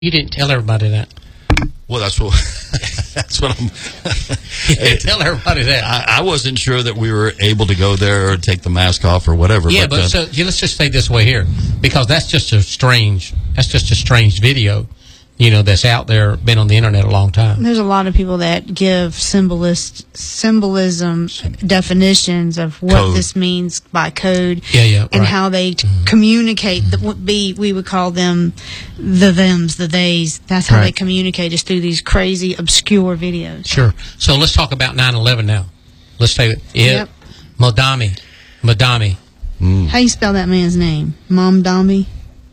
You didn't tell everybody that. Well, that's what I'm. Tell everybody that. I wasn't sure that we were able to go there or take the mask off or whatever. Yeah, but so let's just say this way here, because that's just a strange video, that's out there, been on the internet a long time. There's a lot of people that give symbolism definitions of what Code. This means by code, and right. How they communicate. We would call them the thems, the theys. That's how they communicate, is through these crazy, obscure videos. Sure. So let's talk about 9/11 now. Let's say Madami. How you spell that man's name? Mamdani?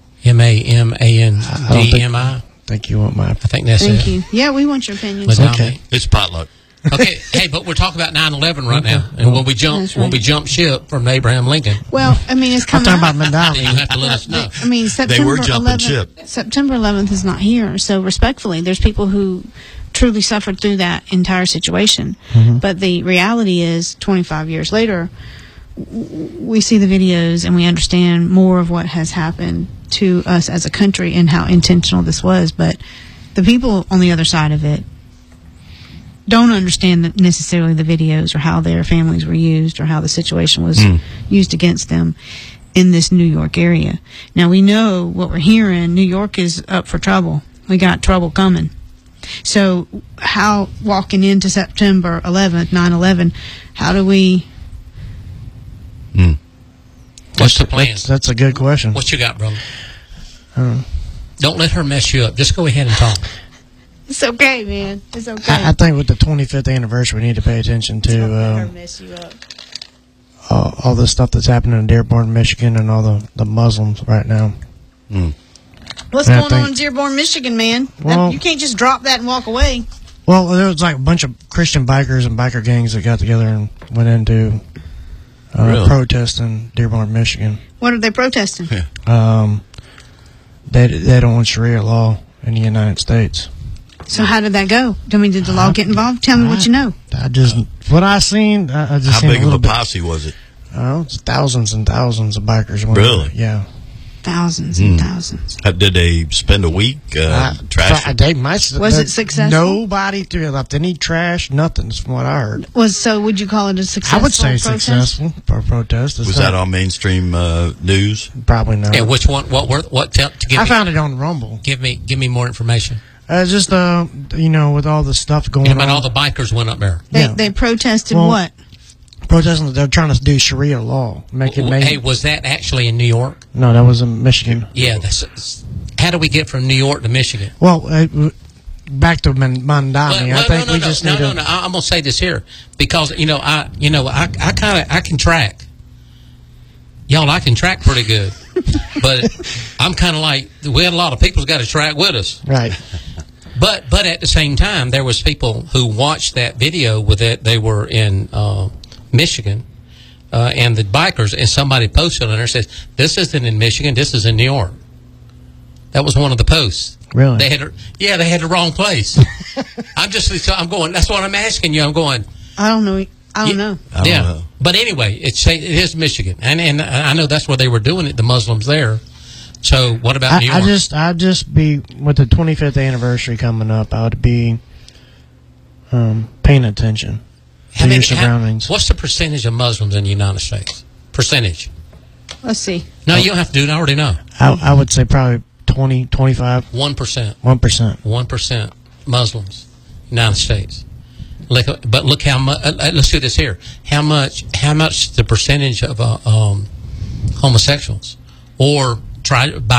Mamandmi. I think you want my. I think that's Thank it. you. Yeah, we want your opinion. Okay. It's potluck. Okay, hey, but we're talking about 9/11 right now, and when we jump ship from Abraham Lincoln. Well, I mean, it's coming. I'm talking about Mandela. You have to let us know. I mean, They were jumping ship. September 11th is not here, so respectfully, there's people who truly suffered through that entire situation. But the reality is, 25 years later, we see the videos and we understand more of what has happened to us as a country and how intentional this was. But the people on the other side of it don't understand necessarily the videos or how their families were used or how the situation was used against them in this New York area. Now, we know what we're hearing. New York is up for trouble. We got trouble coming. So how, walking into September 11th, 9/11, how do we... What's the plan? That's a good question. What you got, brother? Don't let her mess you up. Just go ahead and talk. It's okay, man. It's okay. I think with the 25th anniversary, we need to pay attention to Don't let her mess you up. all the stuff that's happening in Dearborn, Michigan, and all the Muslims right now. What's going on in Dearborn, Michigan, man? Well, you can't just drop that and walk away. Well, there was like a bunch of Christian bikers and biker gangs that got together and went into protest in Dearborn, Michigan. What are they protesting? They don't want Sharia law in the United States. So how did that go? I mean, did the law get involved? Tell me what you know. What I seen, I just How seen big a of little a posse was it? It's thousands and thousands of bikers. Really? Yeah. Thousands and thousands. Did they spend a week trashing? Was it successful? Nobody left any trash, nothing, from what I heard. So would you call it a successful I would say protest? successful for a protest. Was that on mainstream news? Probably not. And which one? I found it on Rumble. Give me more information. Just with all the stuff going on. All the bikers went up there. They protested what? Protesting, they're trying to do Sharia law. Hey, was that actually in New York? No, that was in Michigan. Yeah. How do we get from New York to Michigan? Well, back to Mandami. I think we just need to... No. I'm gonna say this here because I can track. Y'all, I can track pretty good, but I'm kind of like we had a lot of people got to track with us, right? But at the same time, there was people who watched that video with it. They were in Michigan, and the bikers, and somebody posted on there says, "This isn't in Michigan. This is in New York." That was one of the posts. Really? They had the wrong place. I'm going. That's what I'm asking you. I'm going. I don't know. I don't know. But anyway, it is Michigan, and I know that's where they were doing it. The Muslims there. So what about New York? I'd just be with the 25th anniversary coming up. I would be paying attention to your surroundings. What's the percentage of Muslims in the United States? Percentage. Let's see. No, you don't have to do it. I already know. I would say probably 20, 25. 1%. 1%. Muslims, United States. But look how much. Let's do this here. How much the percentage of homosexuals or the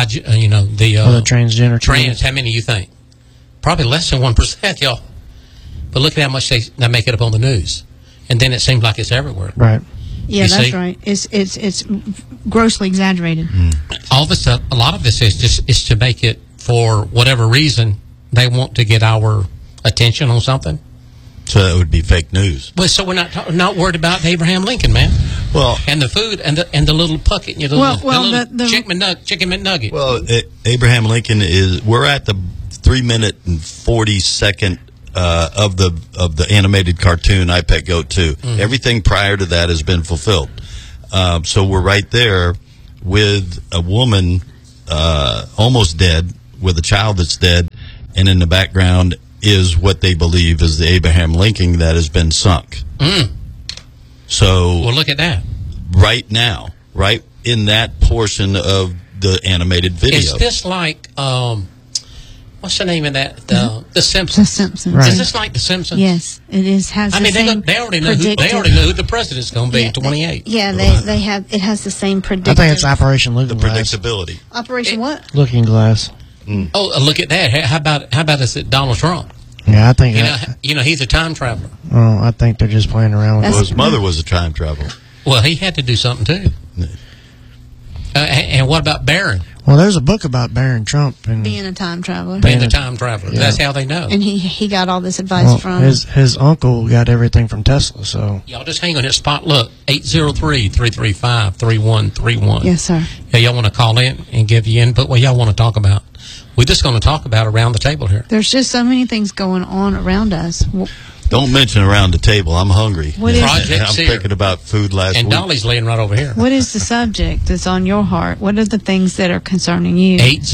transgender trans? How many you think? Probably less than 1%, y'all. But look at how much they make it up on the news, and then it seems like it's everywhere. Right. Yeah, that's right. It's grossly exaggerated. All this stuff. A lot of this is to make it for whatever reason they want to get our attention on something. So that would be fake news. Well, so we're not worried about Abraham Lincoln, man. Well, and the food and the little pucket, the chicken McNugget. Well, Abraham Lincoln we're at the 3-minute and 40-second of the animated cartoon iPet Goat 2. Everything prior to that has been fulfilled. So we're right there with a woman almost dead with a child that's dead, and in the background is what they believe is the Abraham Lincoln that has been sunk. So, well, look at that. Right now, right in that portion of the animated video. Is this like, what's the name of that? The Simpsons. The Simpsons. Right. Is this like The Simpsons? Yes, it is. Has I the mean, same they already know who the president's going to be in 28. They have. It has the same I predictive. think it's Operation The Looking Glass. predictability. Operation what? Looking Glass. Oh, look at that. How about is it Donald Trump? Yeah, I think. You know, he's a time traveler. Oh, I think they're just playing around with Well, it. his mother was a time traveler. Well, he had to do something too. And what about Barron Well, there's a book about Barron Trump and Being a time traveler. being the time traveler? Yeah. That's how they know. And he got all this advice from. his uncle got everything from Tesla. So Y'all just hang on here. Spot look 803-335-3131. Yes, sir. Yeah, y'all want to call in and give you input? What y'all want to talk about? We're just going to talk about around the table here. There's just so many things going on around us. Don't mention around the table. I'm hungry. What is Project I'm Seer. thinking about food last And week. Dolly's laying right over here. What is the subject that's on your heart? What are the things that are concerning you?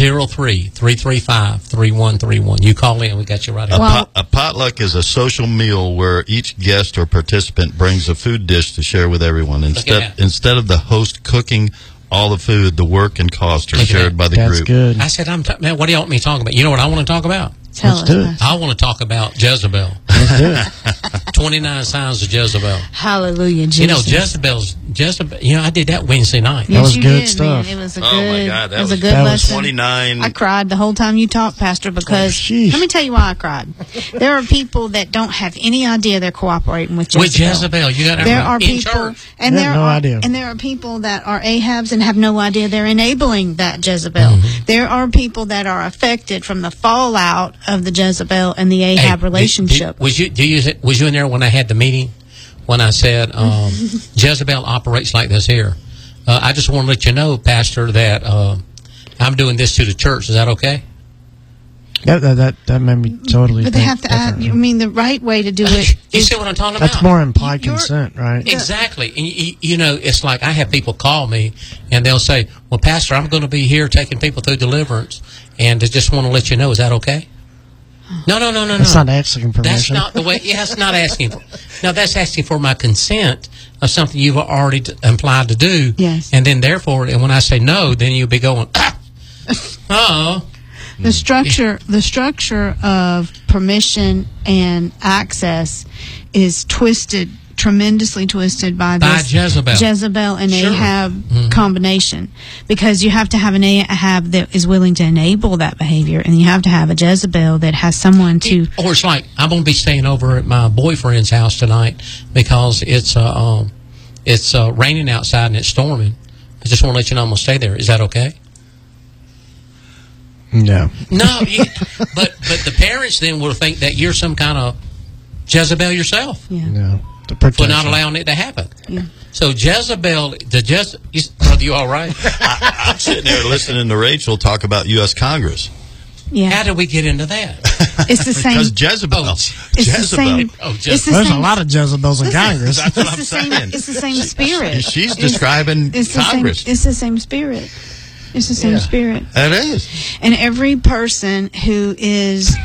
803-335-3131. You call in. We got you right here. A potluck is a social meal where each guest or participant brings a food dish to share with everyone. that. Instead of the host cooking all the food, the work and cost are Look at shared that. by the that's group. good. I said, man, what do you want me to talk about? You know what I want to talk about? Tell Let's do it. us. I want to talk about Jezebel. Let's do it. 29 signs of Jezebel. Hallelujah, Jesus. You know, Jezebel, you know, I did that Wednesday night. Yes, was you good did, stuff. Man. It was a Oh, good. my God, it was a that good was lesson. 29. I cried the whole time you talked, Pastor, because sheesh. let me tell you why I cried. There are people that don't have any idea they're cooperating with Jezebel. With Jezebel, you got There are in people, church. and They there have no are, idea. and there are people that are Ahabs and have no idea they're enabling that Jezebel. Mm-hmm. There are people that are affected from the fallout of the Jezebel and the Ahab relationship. Was you in there when I had the meeting? When I said Jezebel operates like this here? I just want to let you know, Pastor, that I'm doing this to the church. Is that okay? That made me totally. But they think have to add. differently. I mean, the right way to do it You is see what I'm talking about? That's more implied You're- consent, right? Exactly. And you know, it's like I have people call me and they'll say, well, Pastor, I'm going to be here taking people through deliverance, and I just want to let you know, is that okay? No. That's not asking That's permission. not the way. Yeah, that's not asking for. No, that's asking for my consent of something you've already implied to do. Yes. And then, therefore, and when I say no, then you'll be going, oh. the structure of permission and access is tremendously twisted by this Jezebel. and Sure. Ahab combination, because you have to have an Ahab that is willing to enable that behavior, and you have to have a Jezebel that has someone to. Or it's like, I'm going to be staying over at my boyfriend's house tonight because it's raining outside and it's storming. I just want to let you know I'm going to stay there. Is that okay? No. No, but the parents then will think that you're some kind of Jezebel yourself Yeah. No. The for not protection. allowing it to happen. Yeah. So Jezebel, brother, you all right? I'm sitting there listening to Rachel talk about U.S. Congress. Yeah. How did we get into that? It's the same. Because Jezebel. Oh, It's the Jezebel. same. Oh, It's the There's same. a lot of Jezebels in Congress. That's what It's I'm the same. saying. It's the same spirit. She's describing It's the Congress. same. It's the same spirit. It's the same spirit. That is. And every person who is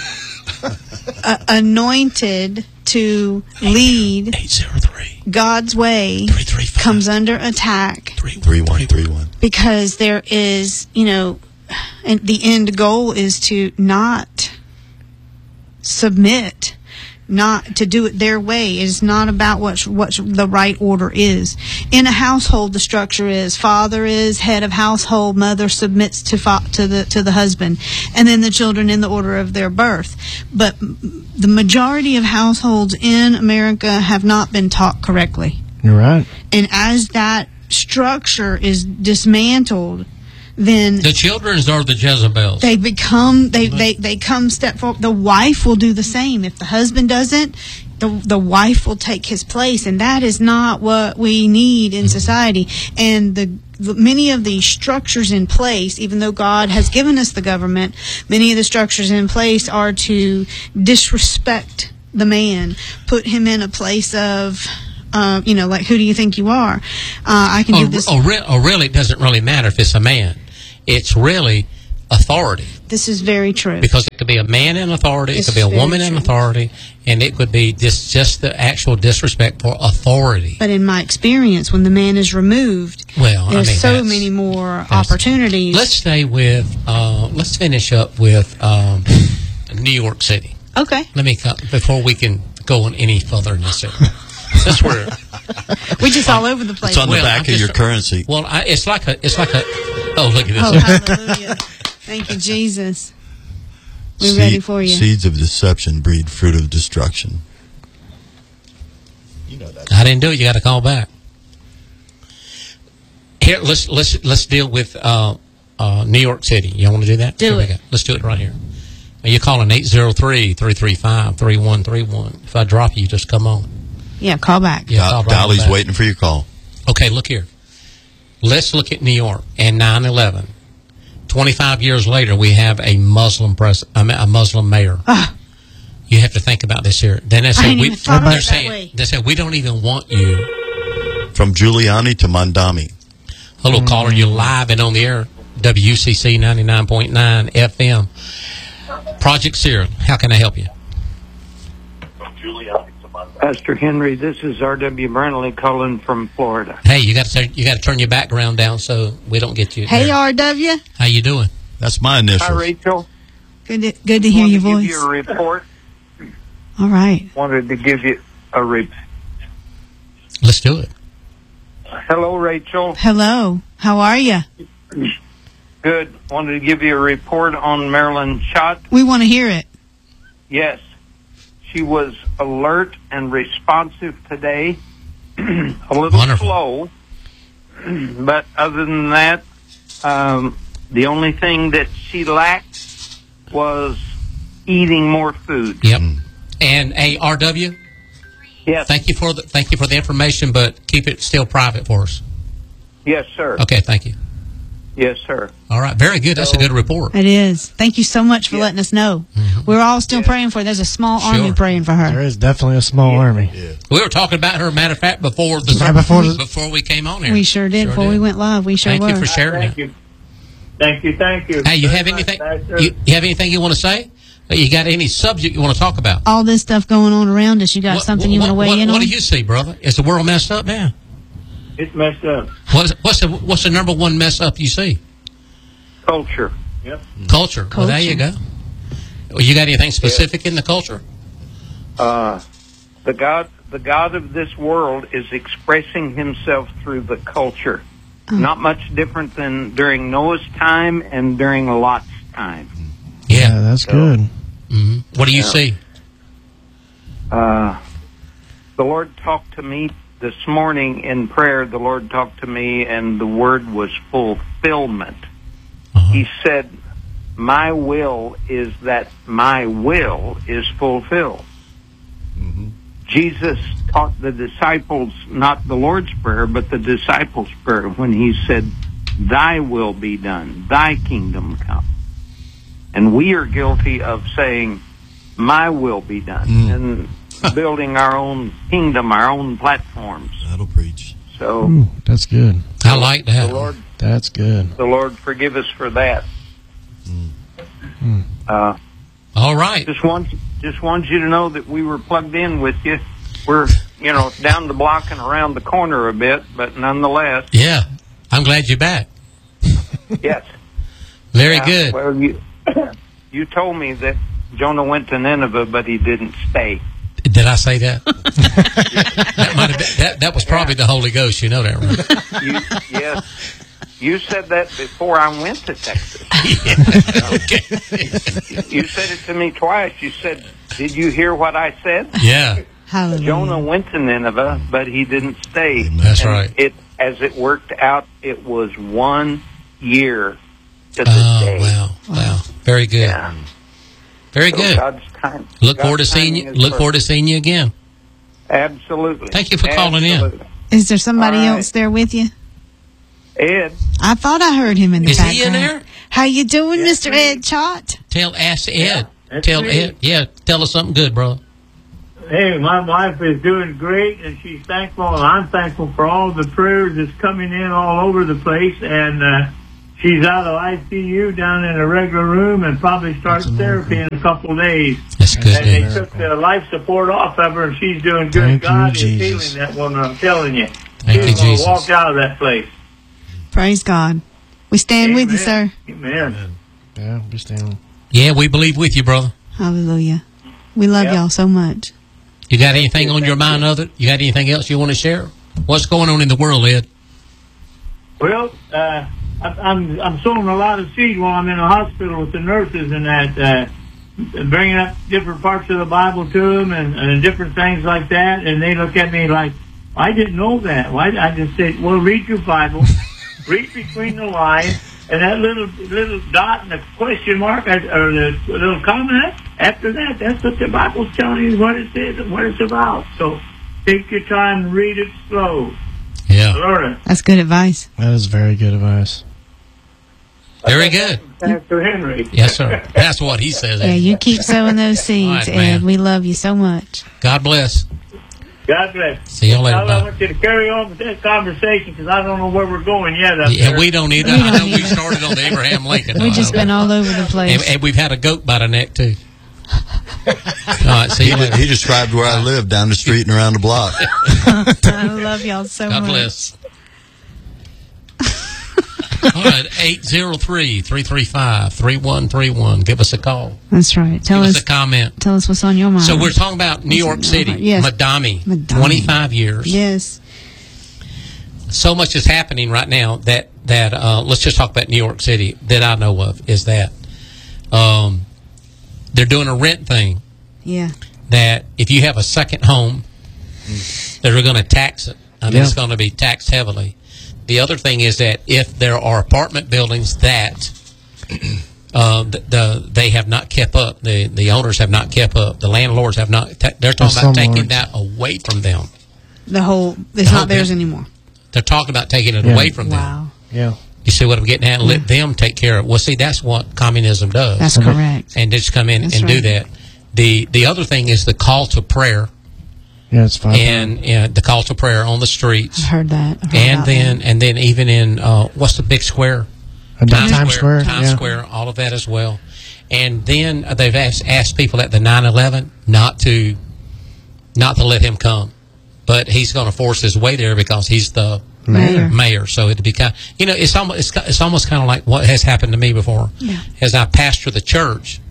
anointed to lead 803 God's way 335 comes under attack 3131. because there is, and the end goal is to not submit, not to do it their way. It's not about what the right order is. In a household, the structure is father is head of household, mother submits to the husband, and then the children in the order of their birth. But the majority of households in America have not been taught correctly. You're right. And as that structure is dismantled, then The children's are the Jezebels. they come step forward. The wife will do the same. If the husband doesn't, the wife will take his place, and that is not what we need in society. And the many of the structures in place, even though God has given us the government, many of the structures in place are to disrespect the man, put him in a place of like, who do you think you are? I can do this. Really, it doesn't really matter if it's a man. It's really, authority. This is very true. Because it could be a man in authority, it could be a woman in authority, and it could be just the actual disrespect for authority. But in my experience, when the man is removed, there's so many more opportunities. Let's stay with, let's finish up with New York City. Okay. Let me come, before we can go on any further in this area. That's where we're just all over the place. It's on the back of your currency. Well, it's like a. Oh, look at this! Oh, hallelujah! Thank you, Jesus. We're ready for you. Seeds of deception breed fruit of destruction. You know that. I didn't do it. You got to call back. Here, let's deal with New York City. You want to do that? Do it. Let's do it right here. Now, you're calling 803-335-3131. If I drop you, just come on. Yeah, call back. Yeah, Dolly's waiting for your call. Okay, look here. Let's look at New York and 9/11. 25 years later, we have a Muslim mayor. You have to think about this here. Then they say they said we don't even want you. From Giuliani to Mondami. Hello, caller. You're live and on the air. WCC 99.9 FM. Project Cyril. How can I help you? Pastor Henry, this is R.W. Brennelly calling from Florida. Hey, you got to turn your background down so we don't get you. Hey, there. R.W. How you doing? That's my initials. Hi, Rachel. Good to hear your voice. Give you a report. All right. Wanted to give you a report. Let's do it. Hello, Rachel. Hello. How are you? Good. Wanted to give you a report on Marilyn Schott. We want to hear it. Yes. She was alert and responsive today. A little Wonderful. slow. But other than that, the only thing that she lacked was eating more food. Yep. And RW. Yes. Thank you for the information, but keep it still private for us. Yes, sir. Okay. Thank you. Yes, sir. All right. Very good. That's a good report. It is. Thank you so much for letting us know. Mm-hmm. We're all still praying for her. There's a small army praying for her. There is definitely a small army. Yeah. We were talking about her, matter of fact, before we came on here. We sure did. Before we went live, we sure were. Thank you for sharing Thank you. Thank you. Hey, you have anything? You have anything you want to say? You got any subject you want to talk about? All this stuff going on around us. You got something you want to weigh in on? What do you see, brother? Is the world messed up now? It's messed up. What's the number one mess up you see? Culture. Yep. Culture. Well, there you go. Well, you got anything specific in the culture? The God of this world is expressing himself through the culture. Not much different than during Noah's time and during Lot's time. Yeah, that's good. Mm-hmm. What do you see? The Lord talked to me this morning in prayer. The Lord talked to me, and the word was fulfillment. He said, my will is that my will is fulfilled. Mm-hmm. Jesus taught the disciples, not the Lord's Prayer, but the disciples' prayer, when he said, thy will be done, thy kingdom come. And we are guilty of saying, my will be done, and building our own kingdom, our own platforms. That'll preach. So that's good. I like that. The Lord, that's good. The Lord forgive us for that. All right. Just want you to know that we were plugged in with you. We're, down the block and around the corner a bit, but nonetheless. Yeah. I'm glad you're back. Yes. Very good. Well, you told me that Jonah went to Nineveh, but he didn't stay. Did I say that? That might have been, that was probably the Holy Ghost. You know that, right? Yes. You said that before I went to Texas. Okay. You said it to me twice. You said, did you hear what I said? Yeah. Hallelujah. Jonah went to Nineveh, but he didn't stay. That's right. As it worked out, it was 1 year to the day. Wow. Very good. Yeah. Very good. God's time. Look forward to seeing you. Look forward to seeing you again. Absolutely. Thank you for calling in. Is there somebody else there with you? Ed. I thought I heard him in the background. Is he in there? How you doing, Mr. Ed Chott? Ask Ed. Yeah, tell Ed. Yeah, tell us something good, bro. Hey, my wife is doing great, and she's thankful, and I'm thankful for all the prayers that's coming in all over the place, and she's out of ICU down in a regular room and probably starts therapy in a couple of days. That's good. And they took the life support off of her, and she's doing good. Thank you, God is Jesus. healing that woman, I'm telling you. Thank you, She's going Jesus. to walk out of that place. Praise God. We stand with you, sir. Amen. Yeah, we stand. Yeah, we believe with you, brother. Hallelujah. We love Yep. y'all so much. You got anything on your mind other? You got anything else you want to share? What's going on in the world, Ed? Well, I'm sowing a lot of seed while I'm in the hospital with the nurses and that, bringing up different parts of the Bible to them and different things like that. And they look at me like, I didn't know that. Why? I just said, well, read your Bible, read between the lines, and that little dot and the question mark or the little comment after that, that's what the Bible's telling you what it is and what it's about. So take your time and read it slow. Yeah. Learn it. That's good advice. That is very good advice. Very good. Pastor Henry. Yes, sir. That's what he says. Yeah, you keep sowing those seeds, All right, man. Ed. We love you so much. God bless. God bless. See you later. I Bye. want you to carry on with this conversation because I don't know where we're going yet. Up Yeah, there. we don't either. We I don't know we either. started on the Abraham Lincoln. We've just been all over the place. And we've had a goat by the neck, too. All right, see you later. He described where I live, down the street and around the block. I love y'all so God much. bless. All right, 803-335-3131. Give us a call. That's right. Tell Give us us a comment. Tell us what's on your mind. So we're talking about New York City, Yes. Madami, Madami. 25 years. Yes. So much is happening right now that let's just talk about New York City that I know of is that they're doing a rent thing Yeah. that if you have a second home, they're going to tax it. I mean, Yeah. it's going to be taxed heavily. The other thing is that if there are apartment buildings that they have not kept up, the owners have not kept up, the landlords have not. They're talking about taking that away from them. It's whole not theirs bit. anymore. They're talking about taking it Yeah. away from them. Wow. Yeah. You see what I'm getting at? Let them take care of it. Well, see, that's what communism does. That's correct. And just come in That's and do right. that. The other thing is the call to prayer Yeah, it's fine. and the call to prayer on the streets. I've heard that. I've heard And about then that. and then even in what's the big square? Times Square. Times Yeah. Square, all of that as well. And then they've asked people at the 9/11 not to let him come, but he's going to force his way there because he's the mayor. So it'd be kind. It's almost kind of like what has happened to me before. Yeah. As I pastor the church,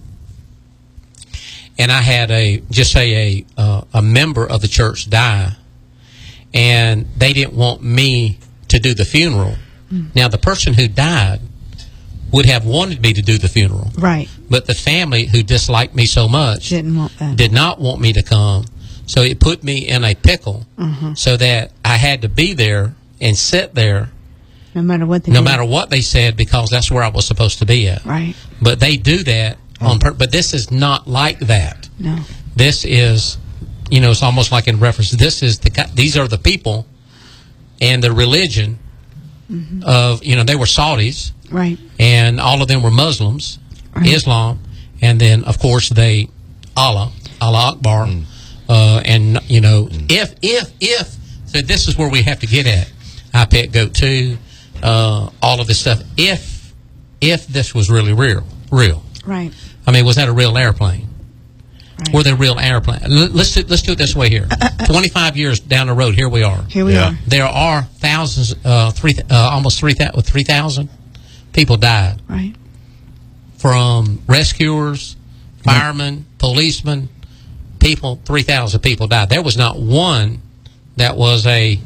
and I had a member of the church die, and they didn't want me to do the funeral. Now, the person who died would have wanted me to do the funeral, Right. but the family who disliked me so much Didn't want that. did not want me to come. So it put me in a pickle, so that I had to be there and sit there, No matter what they no did. matter what they said, because that's where I was supposed to be at. Right. But they do that on purpose. But this is not like that. No. This is, it's almost like in reference. These are the people and the religion of, they were Saudis, Right. and all of them were Muslims, Right. Islam, and then of course Allah Akbar, and if so this is where we have to get at. I Pet Goat 2, all of this stuff. If this was really real. Right. I mean, was that a real airplane? Right. Were they real airplane? Let's do it this way here. 25 years down the road, here we are. Here we Yeah. are. There are thousands, almost 3,000 people died Right. from rescuers, firemen, policemen, people. 3,000 people died. There was not one that was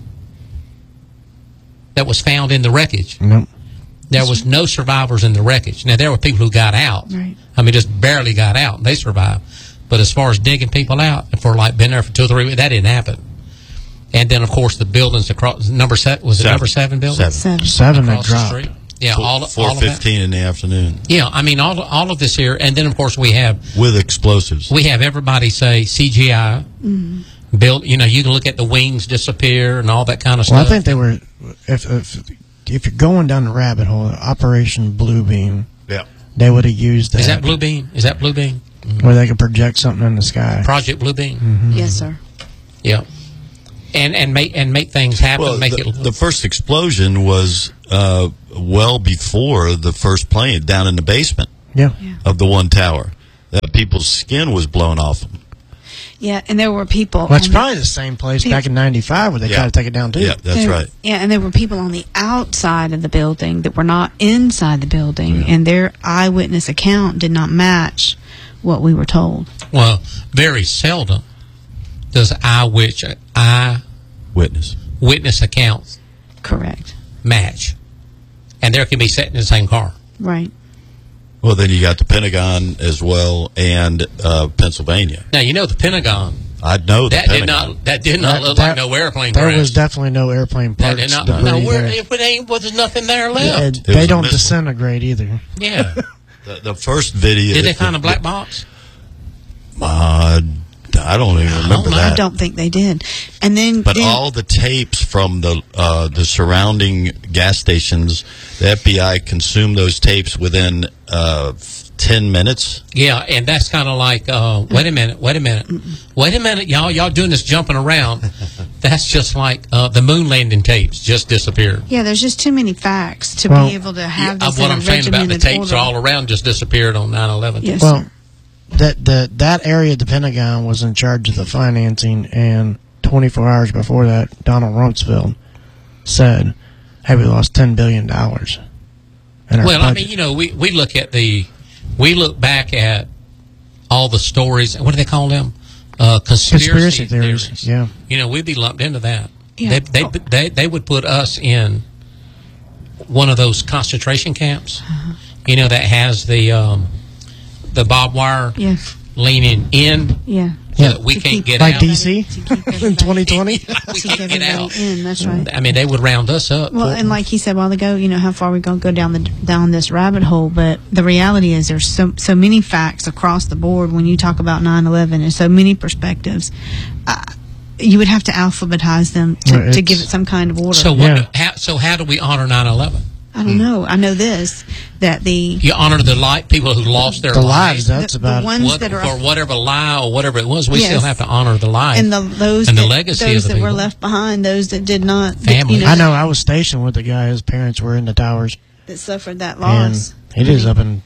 found in the wreckage. Nope. There was no survivors in the wreckage. Now, there were people who got out. Right. I mean, just barely got out, and they survived. But as far as digging people out, been there for 2 or 3 weeks, that didn't happen. And then, of course, the buildings across number 7 was it Seven. number 7 building? Seven. 7 that Across the dropped. street. Yeah, all of that. 4:15 in the afternoon Yeah, I mean all of this here, and then of course we have with explosives. everybody say CGI built. You can look at the wings disappear and all that kind of Well, I stuff. think they were. If you're going down the rabbit hole, Operation Bluebeam, Yeah. they would have used that. Is that Bluebeam? Is that Bluebeam? Where they could project something in the sky. Project Bluebeam. Yes, sir. Yeah. and make things happen. Well, make the first explosion was well before the first plane down in the basement of the one tower. That people's skin was blown off them. Yeah, and there were people. Well, it's probably the same place back in '95 where they tried to take it down too. Yeah, that's right. Yeah, and there were people on the outside of the building that were not inside the building, and their eyewitness account did not match what we were told. Well, very seldom does witness accounts correct match, and there can be sitting in the same car. Right. Well, then you got the Pentagon as well, and Pennsylvania. Now you know the Pentagon. I know that Pentagon. did not look like no airplane crash. There was definitely no airplane parts. There's nothing there left. They don't disintegrate either. Yeah. The first video. Did they find a black box? I don't even remember that. I don't think they did. And then, all the tapes from the surrounding gas stations, the FBI consumed those tapes within 10 minutes. Yeah, and that's kind of like, wait a minute, y'all doing this jumping around. That's just like the moon landing tapes just disappeared. Yeah, there's just too many facts to be able to have this what in I'm a saying about the tapes order. all around just disappeared on 9/11. Yes, well, that area of the Pentagon was in charge of the financing, and 24 hours before that, Donald Rumsfeld said, "Hey, we lost $10 billion." Well, budget. I mean, we look back at all the stories. What do they call them? Conspiracy theories. Yeah. We'd be lumped into that. Yeah. They would put us in one of those concentration camps. That has the barbed wire leaning in. Yeah. So that we can't get like out. Like DC in 2020? We can't get out. That's right. I mean, they would round us up. Well, and like he said a while ago, how far we're going to go down this rabbit hole. But the reality is there's so many facts across the board when you talk about 9/11 and so many perspectives. You would have to alphabetize them to give it some kind of order. So how do we honor 9/11? I don't know. I know this, that you honor the people who lost their lives. That's about the ones that are for whatever lie or whatever it was. We still have to honor the life and the legacy of those the that people. were left behind, those that did not. Family. I know. I was stationed with the guy. His parents were in the towers that suffered that loss. And he is up in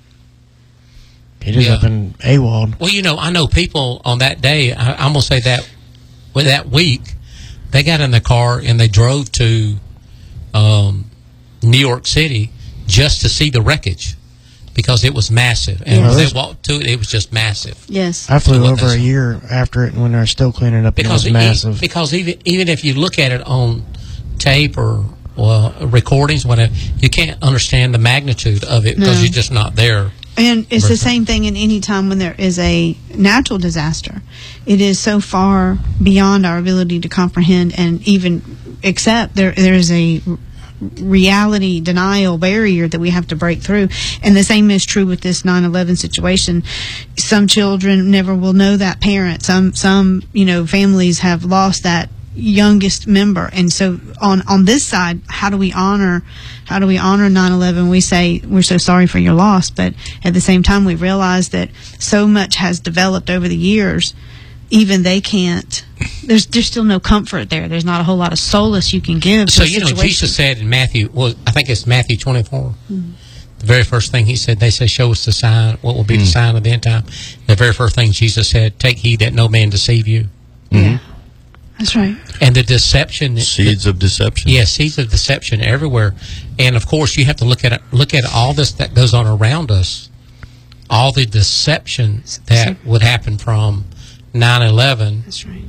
AWOL. Well, I know people on that day. I'm gonna say that that week they got in the car and they drove to New York City just to see the wreckage because it was massive, and when they walked to it, it was just massive. Yes, I flew over a year after it when they're still cleaning it up. Because it was massive. Because even if you look at it on tape or recordings, whatever, you can't understand the magnitude of it because you're just not there. And it's the same thing in any time when there is a natural disaster. It is so far beyond our ability to comprehend and even accept. There is a reality denial barrier that we have to break through, and the same is true with this 9/11 situation. Some children never will know that parent. Some families have lost that youngest member, and so on this side, how do we honor 9/11? We say we're so sorry for your loss, but at the same time we realize that so much has developed over the years. Even they can't. There's still no comfort there. There's not a whole lot of solace you can give. So Jesus said in Matthew, I think it's Matthew 24. The very first thing he said, they say, "Show us the sign. What will be the sign of the end time?" The very first thing Jesus said, "Take heed that no man deceive you." Yeah, that's right. And the deception, seeds of deception. Yes, seeds of deception everywhere. And of course, you have to look at all this that goes on around us, all the deception that would happen from 9/11. That's right.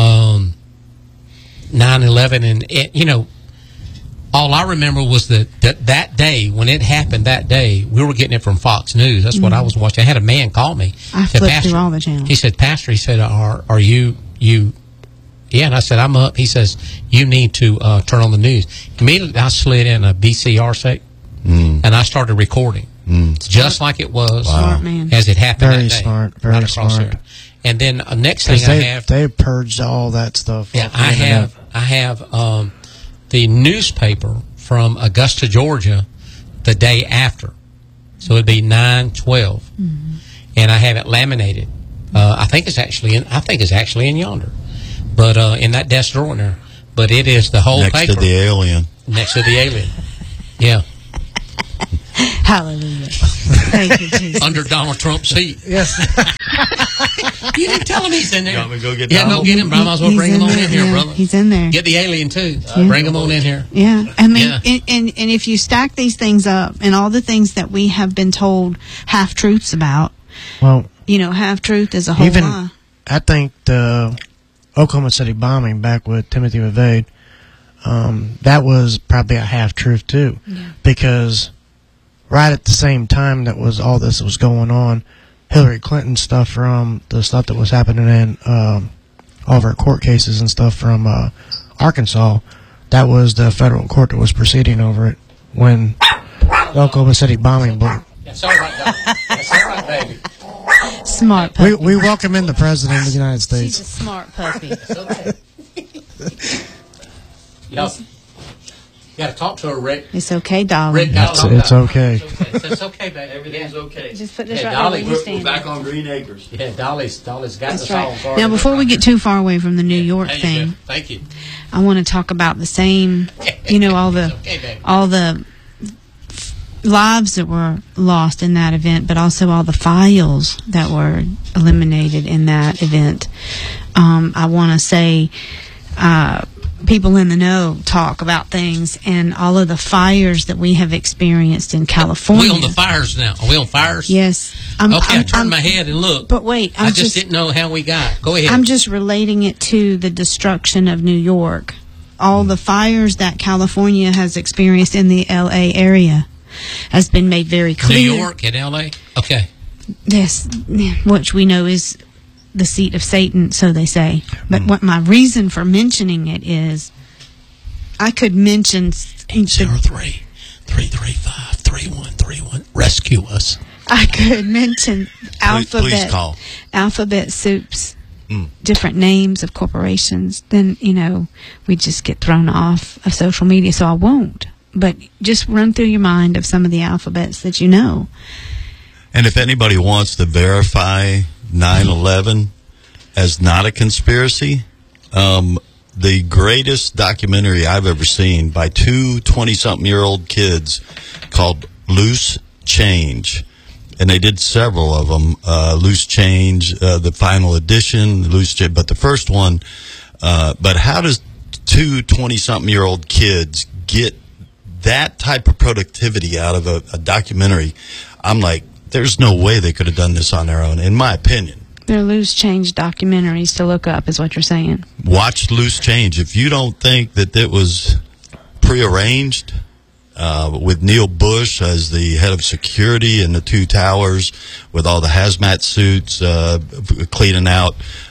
9/11, and all I remember was that day when it happened. That day we were getting it from Fox News. That's what I was watching. I had a man call me. I flipped through all the channels. He said, "Pastor," he said, "Are you?" Yeah, and I said, "I'm up." He says, "You need to turn on the news." Immediately, I slid in a VCR set and I started recording, just like it was Smart man. as it happened. Very that day, smart. Very right across smart. there. And then next thing they purged all that stuff. Yeah, I have the newspaper from Augusta, Georgia, the day after, so it'd be 9/12, and I have it laminated. I think it's actually in yonder. but in that desk drawer in there. But it is the whole Next paper. to the alien. Next to the alien. Yeah. Hallelujah. Thank you, Jesus. Under Donald Trump's seat. Yes. You didn't tell him he's in there. You want me to go get Yeah, Donald? go get him, bro. I might as well He's bring him on there, in here, yeah. brother. He's in there. Get the alien, too. Yeah. Bring him on in here. Yeah, I mean, Yeah. And if you stack these things up and all the things that we have been told half truths about, Well, half truth is a whole even lie. I think the Oklahoma City bombing back with Timothy McVeigh, that was probably a half truth too, because right at the same time that was all this was going on, Hillary Clinton stuff from the stuff that was happening in all of our court cases and stuff from Arkansas, that was the federal court that was proceeding over it when the Oklahoma City bombing blew. That's all right, dog. That's all right, baby. Smart puppy. We welcome in the President of the United She's a States. smart puppy. You got to talk to her, Rick. It's okay, darling. Rick, It's okay. It's okay, baby. Everything's okay. Just put this Yeah, right Dolly, there where you We're stand. back on Green Acres. Yeah, Dolly's got That's the song. right. Now, before we get too far away from the New York There you thing, go. Thank you. I want to talk about the same, all the lives that were lost in that event, but also all the files that were eliminated in that event. I want to say, people in the know talk about things, and all of the fires that we have experienced in California. Are we on the fires now? Are we on fires? Yes. I turned my head and looked. But wait, I just didn't know how we got. Go ahead. I'm just relating it to the destruction of New York. All the fires that California has experienced in the L.A. area has been made very clear. New York and L.A.? Okay. Yes, which we know is the seat of Satan, so they say. But what my reason for mentioning it is, I could mention 803-335-3131. Rescue us. I could mention Please call. alphabet soups, different names of corporations. Then we just get thrown off of social media, so I won't. But just run through your mind of some of the alphabets that you know. And if anybody wants to verify 9/11 as not a conspiracy, the greatest documentary I've ever seen by two 20-something-year-old kids called Loose Change. And they did several of them, Loose Change, the final edition, Loose Change, but the first one. But how does two 20-something-year-old kids get that type of productivity out of a documentary? I'm like, there's no way they could have done this on their own, in my opinion. They're loose change documentaries to look up, is what you're saying. Watch Loose Change. If you don't think that it was prearranged, with Neil Bush as the head of security in the two towers, with all the hazmat suits, cleaning out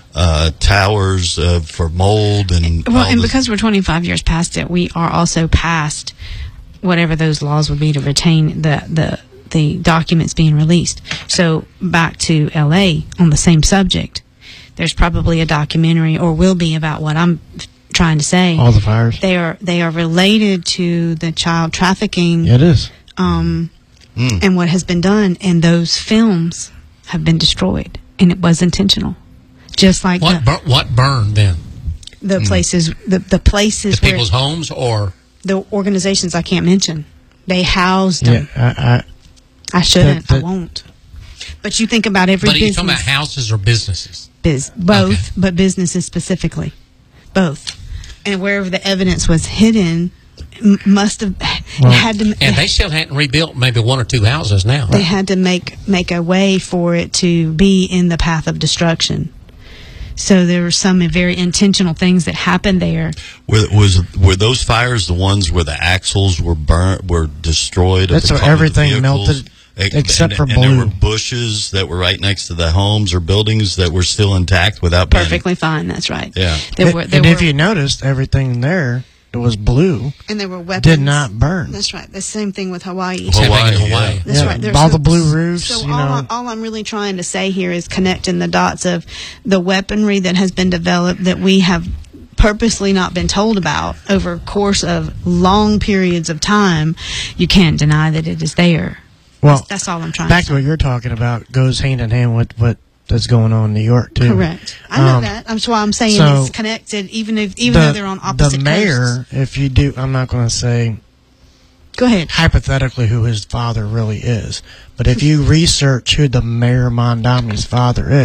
towers for mold and because we're 25 years past it, we are also past whatever those laws would be to retain the documents being released. So back to L.A. on the same subject, there's probably a documentary, or will be, about what I'm trying to say. All the fires. They are related to the child trafficking. Yeah, it is. And what has been done, and those films have been destroyed, and it was intentional. Just like what burned then? The places, the places the people's homes, or the organizations I can't mention. They housed them. Yeah, I shouldn't. I won't. But you think about every business. But are you talking business. about houses or businesses? Both, Okay. but businesses specifically. Both. And wherever the evidence was hidden, must have had to. And they still hadn't rebuilt maybe one or two houses now. They had to make a way for it to be in the path of destruction. So there were some very intentional things that happened there. Were those fires the ones where the axles were burnt, were destroyed? That's where everything melted, except for blue. And there were bushes that were right next to the homes or buildings that were still intact without being... Perfectly fine. That's right. Yeah. If you noticed, everything there that was blue, and there were weapons, did not burn. That's right. The same thing with Hawaii. Hawaii. Yeah. That's Yeah, right. There's all the blue roofs. So you know. all I'm really trying to say here is connecting the dots of the weaponry that has been developed that we have purposely not been told about over a course of long periods of time. You can't deny that it is there. Well, that's all I'm trying back to to what you're talking about goes hand in hand with what that's going on in New York too. Correct. I know that. That's why I'm saying so it's connected, even though they're on opposite The mayor, coasts. if you do, I'm not going to say Go ahead. hypothetically who his father really is, but if you research who the mayor of Mondomny's father is,